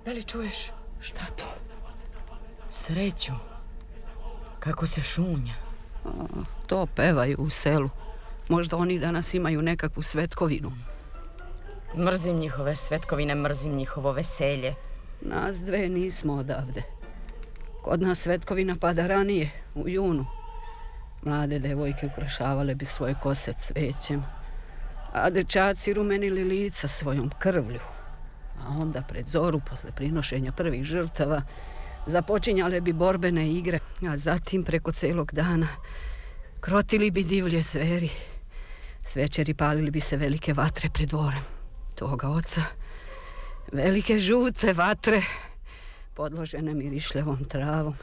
Da li čuješ? Šta to? Sreću. Kako se šunja. To pevaju u selu. Možda oni danas imaju nekakvu svetkovinu. Mrzim njihove svetkovine, mrzim njihovo veselje. Nas dve nismo odavde. Kod nas svetkovina pada ranije, u junu. Mlade devojke ukrašavale bi svoje kose cvećem, a dečaci rumenili lica svojom krvlju. A onda pred zoru, posle prinošenja prvih žrtava, započinjale bi borbene igre, a zatim preko celog dana krotili bi divlje zveri. S večeri palili bi se velike vatre pred dvorem toga oca. Velike žute vatre, podložene mirišljavom travom.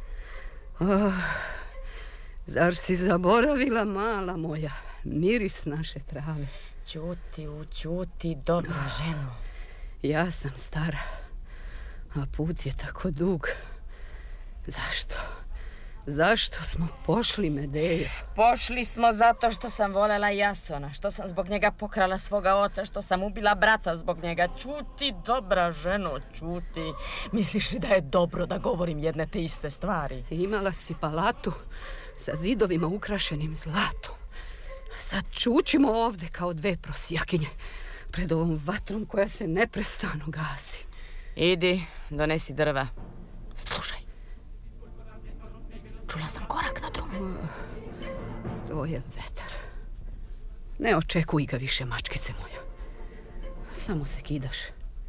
Zar si zaboravila, mala moja, miris naše trave? Ćuti, dobra ženo. Ja sam stara, a put je tako dug. Zašto smo pošli, Medejo? Pošli smo zato što sam volela Jasona, što sam zbog njega pokrala svoga oca, što sam ubila brata zbog njega. Ćuti, dobra ženo, ćuti. Misliš li da je dobro da govorim jedne te iste stvari? Imala si palatu sa zidovima ukrašenim zlatom. Sad čučimo ovde kao dve prosjakinje pred ovom vatrom koja se neprestano gasi. Idi, donesi drva. Slušaj. Čula sam korak na drumu. To je vetar. Ne očekuj ga više, mačkice moja. Samo se kidaš.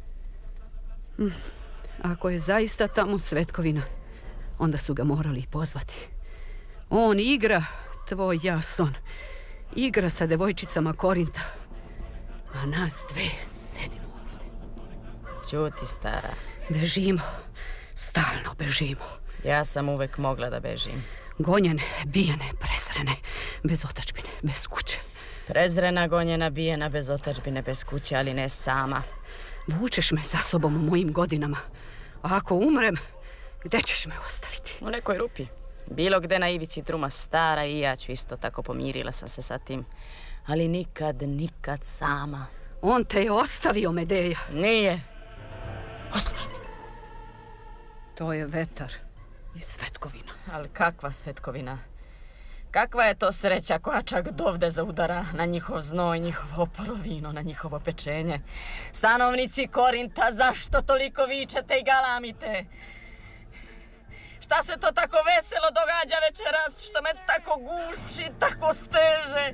Ako je zaista tamo svetkovina, onda su ga morali pozvati. On igra, tvoj Jason, igra sa devojčicama Korinta, a nas dve sedimo ovde. Ćuti, stara. Bežimo, stalno bežimo. Ja sam uvek mogla da bežim. Gonjene, bijene, presrene, bez otadžbine, bez kuće. Prezrena, gonjena, bijena, bez otadžbine, bez kuće, ali ne sama. Vučeš me sa sobom u mojim godinama. A ako umrem, gde ćeš me ostaviti? U nekoj rupi. Bilo gde na ivici truma, stara, i ja ću isto tako, pomirila sam se sa tim. Ali nikad sama. On te je ostavio, Medeja. Nije. Poslušaj. To je vetar i svetkovina. Ali kakva svetkovina? Kakva je to sreća koja čak dovde zaudara na njihov znoj, njihovo oporovino, na njihovo pečenje? Stanovnici Korinta, zašto toliko vičete i galamite? Šta se to tako veselo događa večeras, što me tako guši, tako steže?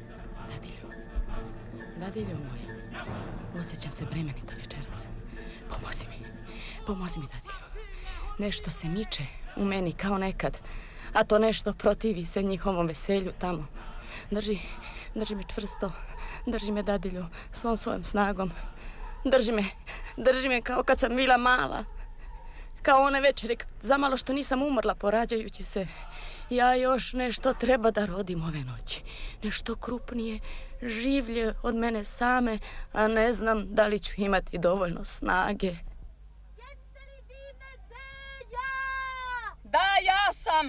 Dadiljo moja, osjećam se bremenita večeras. Pomozi mi, dadiljo. Nešto se miče u meni kao nekad, a to nešto protivi se njihovom veselju tamo. Drži me čvrsto, drži me, dadiljo, svom svojom snagom. Drži me kao kad sam bila mala. Kao one večeri, zamalo što nisam umrla porađajući se. Ja još nešto treba da rodim ove noći. Nešto krupnije, življe od mene same, a ne znam da li ću imati dovoljno snage.